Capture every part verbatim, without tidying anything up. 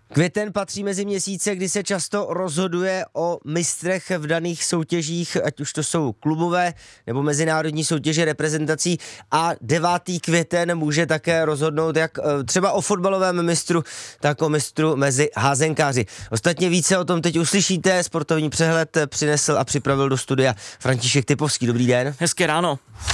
Květen patří mezi měsíce, kdy se často rozhoduje o mistrech v daných soutěžích, ať už to jsou klubové nebo mezinárodní soutěže reprezentací, a devátý květen může také rozhodnout jak třeba o fotbalovém mistru, tak o mistru mezi házenkáři. Ostatně více o tom teď uslyšíte. Sportovní přehled přinesl a připravil do studia František Typovský. Dobrý den. Hezké ráno.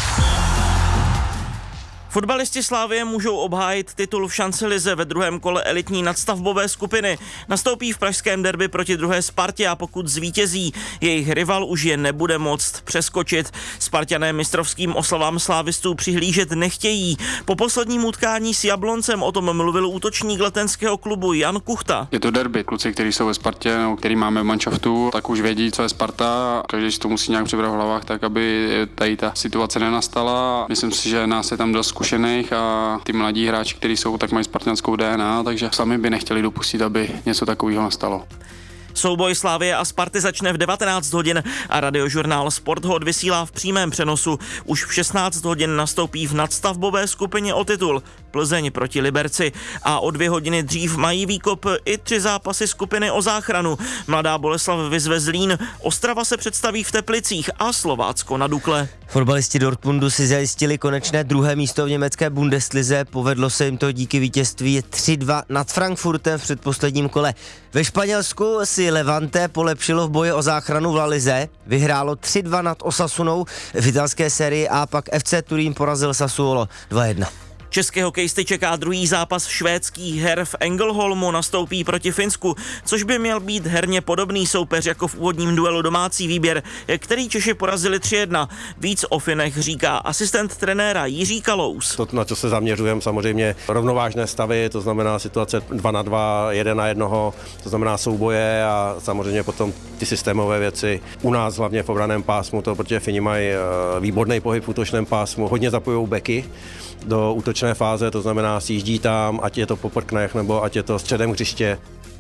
Fotbalisti Slavie můžou obhájit titul v šancelize ve druhém kole elitní nadstavbové skupiny. Nastoupí v pražském derby proti druhé Spartě a pokud zvítězí, jejich rival už je nebude moct přeskočit. Sparťané mistrovským oslavám slávistů přihlížet nechtějí. Po posledním utkání s Jabloncem o tom mluvil útočník letenského klubu Jan Kuchta. Je to derby. Kluci, kteří jsou ve Spartě, nebo který máme v manšaftu, tak už vědí, co je Sparta. Každý si to musí nějak přibrat v hlavách, tak aby tady ta situace nenastala. Myslím si, že nás je tam dost zkušených a ty mladí hráči, kteří jsou, tak mají spartanskou D N A, takže sami by nechtěli dopustit, aby něco takového nastalo. Souboj Slavie a Sparty začne v devatenáct hodin a radiožurnál Sport ho odvysílá v přímém přenosu. Už v šestnáct hodin nastoupí v nadstavbové skupině o titul Plzeň proti Liberci a o dvě hodiny dřív mají výkop i tři zápasy skupiny o záchranu. Mladá Boleslav vyzve Zlín, Ostrava se představí v Teplicích a Slovácko na Dukle. Fotbalisti Dortmundu si zajistili konečné druhé místo v německé Bundeslize. Povedlo se jim to díky vítězství tři dva nad Frankfurtem v předposledním kole. Ve Španělsku si Levante polepšilo v boji o záchranu v La Lize. Vyhrálo tři dva nad Osasunou v italské sérii a pak F C Turín porazil Sassuolo dva jedna. České hokejisty čeká druhý zápas švédských her v Ängelholmu, nastoupí proti Finsku, což by měl být herně podobný soupeř jako v úvodním duelu domácí výběr, který Češi porazili tři jedna. Víc o Finech říká asistent trenéra Jiří Kalous. To, na co se zaměřujeme, samozřejmě rovnovážné stavy, to znamená situace dva na dva, jeden na jednoho, to znamená souboje a samozřejmě potom ty systémové věci. U nás hlavně v obraném pásmu, to protože Fini mají výborný pohyb v útočném pásmu, hodně zapojou beky do útočné fáze, to znamená sjíždí tam, ať je to po prknech nebo ať je to středem hřiště.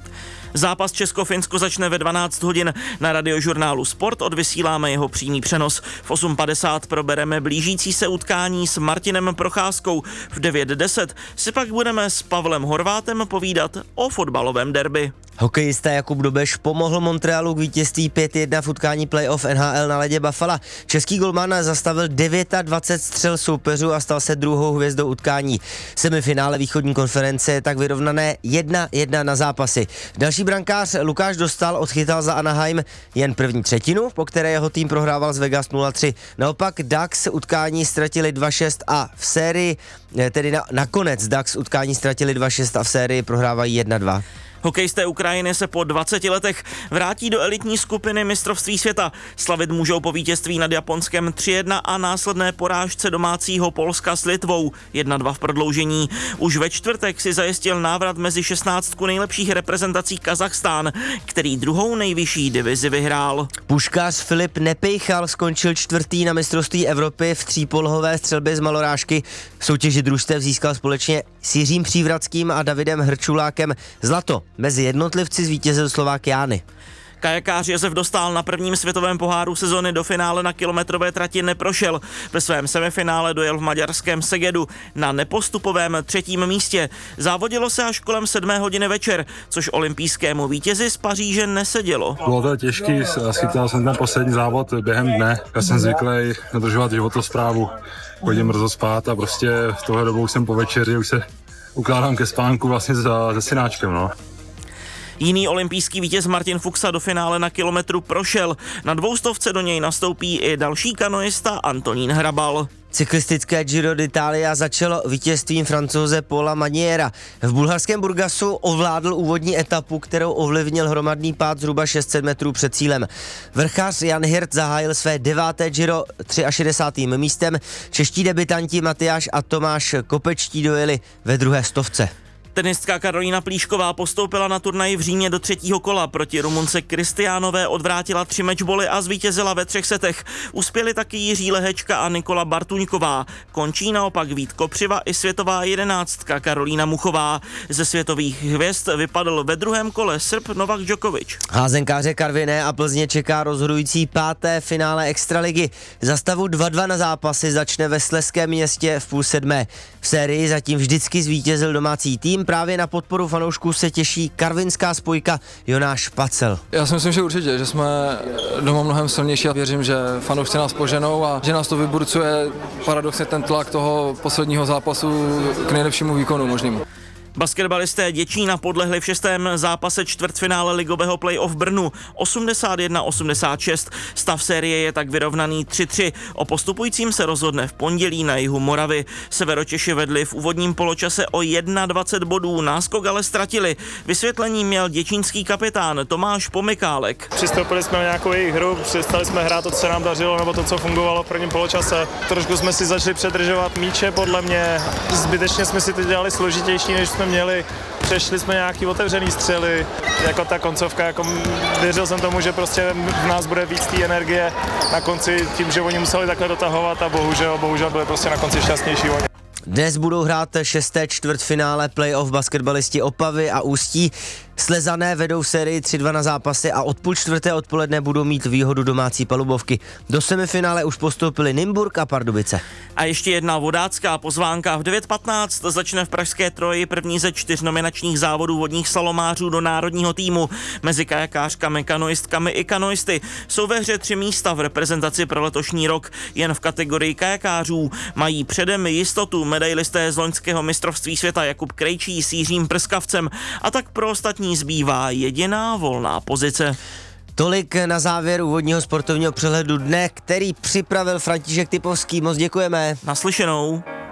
Zápas Česko-Finsko začne ve dvanáct hodin. Na radiožurnálu Sport odvysíláme jeho přímý přenos. V osm padesát probereme blížící se utkání s Martinem Procházkou. V devět deset si pak budeme s Pavlem Horvátem povídat o fotbalovém derby. Hokejista Jakub Dobeš pomohl Montrealu k vítězství pět jedna v utkání playoff N H L na ledě Buffalo. Český golman zastavil dvacet devět střel soupeřů a stal se druhou hvězdou utkání. Semifinále východní konference je tak vyrovnané jedna jedna na zápasy. Další brankář Lukáš Dostal odchytal za Anaheim jen první třetinu, po které jeho tým prohrával z Vegas nula tři. Naopak Ducks utkání ztratili dva šest a v sérii, tedy na, nakonec Ducks utkání ztratili dva šest a v sérii prohrávají jedna dva. Hokejisté Ukrajiny se po dvaceti letech vrátí do elitní skupiny mistrovství světa. Slavit můžou po vítězství nad Japonskem tři jedna a následné porážce domácího Polska s Litvou jedna dva v prodloužení. Už ve čtvrtek si zajistil návrat mezi šestnáctku nejlepších reprezentací Kazachstán, který druhou nejvyšší divizi vyhrál. Puškař Filip Nepejchal skončil čtvrtý na mistrovství Evropy v třípolohové střelbě z malorážky. V soutěži družstev získal společně s Jiřím Přívratským a Davidem Hrčulákem zlato. Mezi jednotlivci zvítězil Slovák Jány. Kajakář Josef Dostál na prvním světovém poháru sezony do finále na kilometrové trati neprošel. Ve svém semifinále dojel v maďarském Segedu na nepostupovém třetím místě. Závodilo se až kolem sedmé hodiny večer, což olympijskému vítězi z Paříže nesedělo. Bylo to těžký, schytal jsem ten poslední závod během dne. Já jsem zvyklý dodržovat životosprávu, chodím brzo spát a prostě v tohle dobou jsem po večeři už se ukládám ke spánku vlastně za, za synáčkem, no. Jiný olympijský vítěz Martin Fuxa do finále na kilometru prošel. Na dvoustovce do něj nastoupí i další kanoista Antonín Hrabal. Cyklistické Giro d'Italia začalo vítězstvím Francouze Paula Maniera. V bulharském Burgasu ovládl úvodní etapu, kterou ovlivnil hromadný pád zhruba šest set metrů před cílem. Vrchař Jan Hirt zahájil své deváté Giro šedesátým třetím místem. Čeští debutanti Matyáš a Tomáš Kopečtí dojeli ve druhé stovce. Tenistka Karolína Plíšková postoupila na turnaj v Římě do třetího kola. Proti Rumunce Kristiánové odvrátila tři mečboly a zvítězila ve třech setech. Uspěli taky Jiří Lehečka a Nikola Bartuňková. Končí naopak Vít Kopřiva i světová jedenáctka Karolína Muchová. Ze světových hvězd vypadl ve druhém kole Srb Novak Djokovic. Házenkáře Karviné a Plzně čeká rozhodující páté finále extraligy. Za stavu dva dva na zápasy začne ve Slezském Městě v půl sedmé. V sérii zatím vždycky zvítězil domácí tým, právě na podporu fanoušků se těší karvinská spojka Jonáš Pacel. Já si myslím, že určitě, že jsme doma mnohem silnější a věřím, že fanoušci nás poženou a že nás to vyburcuje paradoxně ten tlak toho posledního zápasu k nejlepšímu výkonu možnému. Basketbalisté Děčína podlehli v šestém zápase čtvrtfinále ligového playoff Brnu osmdesát jedna osmdesát šest. Stav série je tak vyrovnaný tři tři. O postupujícím se rozhodne v pondělí na jihu Moravy. Severočeši vedli v úvodním poločase o dvacet jedna bodů, náskok ale ztratili. Vysvětlení měl děčínský kapitán Tomáš Pomykálek. Přistoupili jsme na nějakou jejich hru, přestali jsme hrát to, co se nám dařilo, nebo to, co fungovalo v prvním poločase. Trošku jsme si začali předržovat míče, podle mě. Zbytečně jsme si to dělali složitější, než jsme měli, přešli jsme nějaký otevřený střely, jako ta koncovka, jako věřil jsem tomu, že prostě v nás bude víc té energie na konci tím, že oni museli takhle dotahovat a bohužel, bohužel byli prostě na konci šťastnější oni. Dnes budou hrát šesté čtvrtfinále playoff basketbalisti Opavy a Ústí. Slezané vedou sérii tři dva na zápasy a od půl čtvrté odpoledne budou mít výhodu domácí palubovky. Do semifinále už postoupili Nymburk a Pardubice. A ještě jedna vodácká pozvánka. V devět patnáct začne v pražské Troji první ze čtyř nominačních závodů vodních slalomářů do národního týmu. Mezi kajakářkami, kanoistkami i kanoisty jsou ve hře tři místa v reprezentaci pro letošní rok. Jen v kategorii kajakářů mají předem jistotu medailisté z loňského mistrovství světa Jakub Krejčí s Jiřím Prskavcem a tak pro ostatní zbývá jediná volná pozice. Tolik na závěr úvodního sportovního přehledu dne, který připravil František Typovský. Moc děkujeme. Naslyšenou.